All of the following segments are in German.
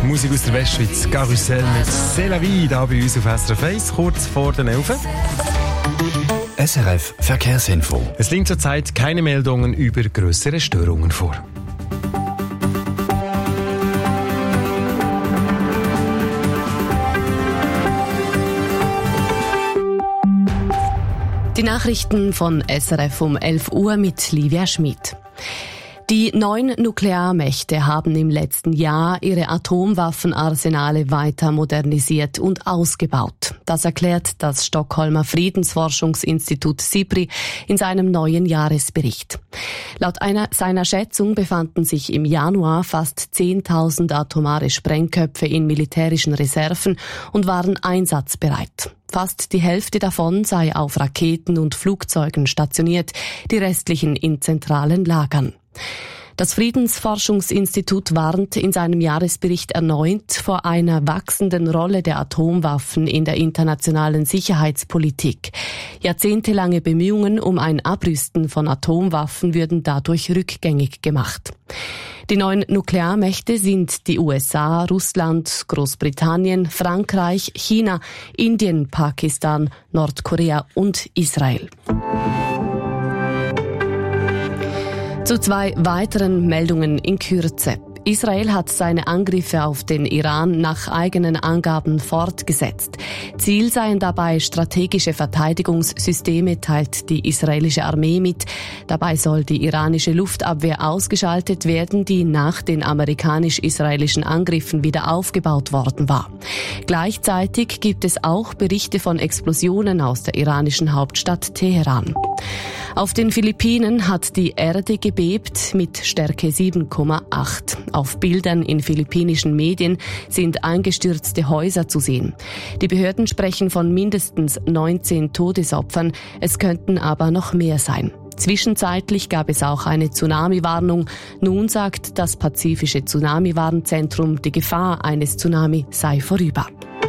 Musik aus der Westschweiz, Carousel mit C'est la vie, da bei uns auf SRF 1, kurz vor den 11. SRF Verkehrsinfo. Es liegen zurzeit keine Meldungen über grössere Störungen vor. Die Nachrichten von SRF um 11 Uhr mit Livia Schmid. Die 9 Nuklearmächte haben im letzten Jahr ihre Atomwaffenarsenale weiter modernisiert und ausgebaut. Das erklärt das Stockholmer Friedensforschungsinstitut SIPRI in seinem neuen Jahresbericht. Laut seiner Schätzung befanden sich im Januar fast 10.000 atomare Sprengköpfe in militärischen Reserven und waren einsatzbereit. Fast die Hälfte davon sei auf Raketen und Flugzeugen stationiert, die restlichen in zentralen Lagern. Das Friedensforschungsinstitut warnt in seinem Jahresbericht erneut vor einer wachsenden Rolle der Atomwaffen in der internationalen Sicherheitspolitik. Jahrzehntelange Bemühungen um ein Abrüsten von Atomwaffen würden dadurch rückgängig gemacht. Die 9 Nuklearmächte sind die USA, Russland, Großbritannien, Frankreich, China, Indien, Pakistan, Nordkorea und Israel. Zu 2 weiteren Meldungen in Kürze. Israel hat seine Angriffe auf den Iran nach eigenen Angaben fortgesetzt. Ziel seien dabei strategische Verteidigungssysteme, teilt die israelische Armee mit. Dabei soll die iranische Luftabwehr ausgeschaltet werden, die nach den amerikanisch-israelischen Angriffen wieder aufgebaut worden war. Gleichzeitig gibt es auch Berichte von Explosionen aus der iranischen Hauptstadt Teheran. Auf den Philippinen hat die Erde gebebt mit Stärke 7,8. Auf Bildern in philippinischen Medien sind eingestürzte Häuser zu sehen. Die Behörden sprechen von mindestens 19 Todesopfern, es könnten aber noch mehr sein. Zwischenzeitlich gab es auch eine Tsunami-Warnung. Nun sagt das Pazifische Tsunami-Warnzentrum, die Gefahr eines Tsunami sei vorüber.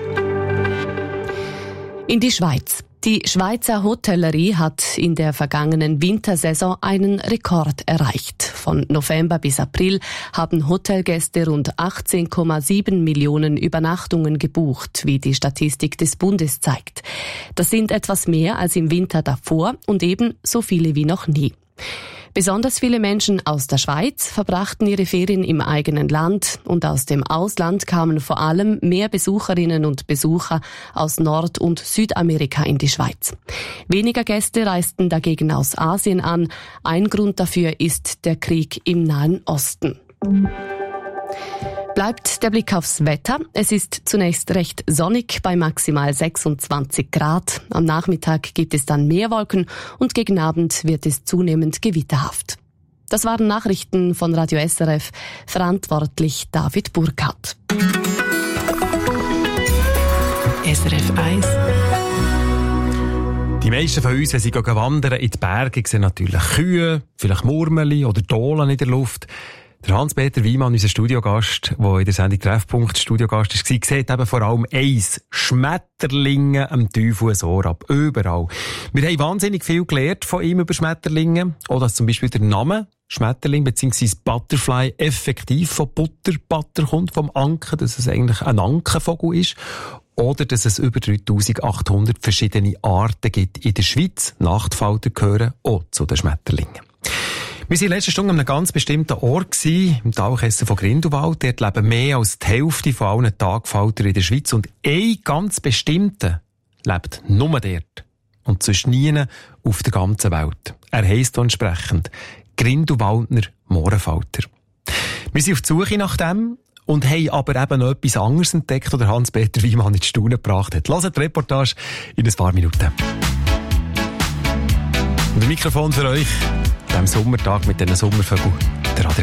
In die Schweiz. Die Schweizer Hotellerie hat in der vergangenen Wintersaison einen Rekord erreicht. Von November bis April haben Hotelgäste rund 18,7 Millionen Übernachtungen gebucht, wie die Statistik des Bundes zeigt. Das sind etwas mehr als im Winter davor und eben so viele wie noch nie. Besonders viele Menschen aus der Schweiz verbrachten ihre Ferien im eigenen Land und aus dem Ausland kamen vor allem mehr Besucherinnen und Besucher aus Nord- und Südamerika in die Schweiz. Weniger Gäste reisten dagegen aus Asien an. Ein Grund dafür ist der Krieg im Nahen Osten. Bleibt der Blick aufs Wetter. Es ist zunächst recht sonnig bei maximal 26 Grad. Am Nachmittag gibt es dann mehr Wolken und gegen Abend wird es zunehmend gewitterhaft. Das waren Nachrichten von Radio SRF. Verantwortlich David Burkhardt. SRF 1. Die meisten von uns, wenn sie wandern in die Berge, sehen natürlich Kühe, vielleicht Murmeli oder Dohlen in der Luft. Der Hans-Peter Wiemann, unser Studiogast, der in der Sendung Treffpunkt Studiogast war, sieht eben vor allem eins: Schmetterlinge am Teufelsohr ab. Überall. Wir haben wahnsinnig viel gelernt von ihm über Schmetterlinge. Auch dass zum Beispiel der Name Schmetterling bzw. Butterfly effektiv von Butter kommt, vom Anken, dass es eigentlich ein Ankenvogel ist. Oder dass es über 3800 verschiedene Arten gibt in der Schweiz. Nachtfalter gehören auch zu den Schmetterlingen. Wir waren in letzter Stunde an einem ganz bestimmten Ort, im Talkessel von Grindelwald. Dort leben mehr als die Hälfte von allen Tagfaltern in der Schweiz. Und ein ganz bestimmter lebt nur dort. Und sonst nie auf der ganzen Welt. Er heisst entsprechend Grindelwaldner Mohrenfalter. Wir sind auf der Suche nach dem und haben aber eben noch etwas anderes entdeckt, das Hans-Peter Wiemann ins Staunen gebracht hat. Hört die Reportage in ein paar Minuten. Und ein Mikrofon für euch, diesem Sommertag mit diesen Sommervögeln, der Adrian.